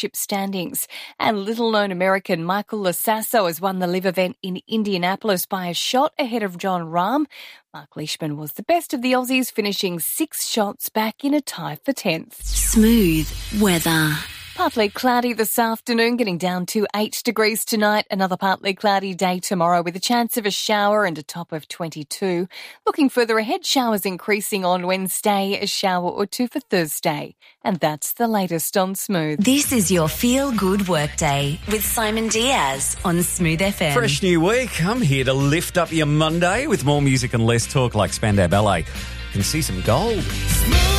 standings. And little-known American Michael Losasso has won the live event in Indianapolis by a shot ahead of Jon Rahm. Mark Leishman was the best of the Aussies, finishing 6 shots back in a tie for 10th. Smooth weather. Partly cloudy this afternoon, getting down to 8 degrees tonight. Another partly cloudy day tomorrow with a chance of a shower and a top of 22. Looking further ahead, showers increasing on Wednesday, a shower or 2 for Thursday. And that's the latest on Smooth. This is your Feel Good Workday with Simon Diaz on Smooth FM. Fresh new week. I'm here to lift up your Monday with more music and less talk like Spandau Ballet. You can see some gold.